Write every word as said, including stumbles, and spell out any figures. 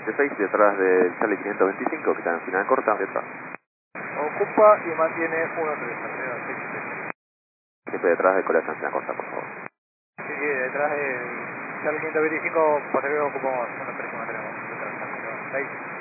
siete seis, detrás del Charlie quinientos veinticinco, que está en final corta, detrás. Ocupa y mantiene uno tres, arriba, seis siete. Siempre detrás del colegio en final corta, por favor. Sí, sí, detrás del Charlie quinientos veinticinco, pasajero ocupamos uno tres, uno tres, detrás, seis.